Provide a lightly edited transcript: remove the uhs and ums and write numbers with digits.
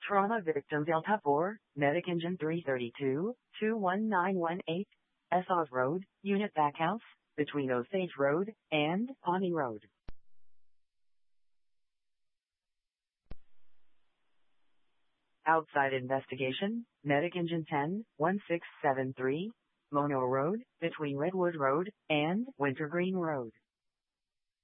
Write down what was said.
Trauma victim Delta 4, Medic Engine 332, 21918, Essos Road, Unit Backhouse, between Osage Road and Pawnee Road. Outside investigation, Medic Engine 10, 1673, Mono Road, between Redwood Road and Wintergreen Road.